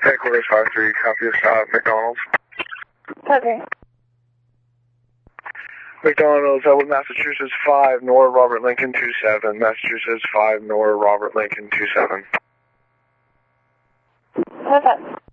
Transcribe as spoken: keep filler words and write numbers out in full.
Headquarters five three, copy of stop, McDonald's. Okay. McDonald's, Elwood, Massachusetts, five, Nora Robert Lincoln, two seven, Massachusetts, five, Nora Robert Lincoln, two seven. Okay.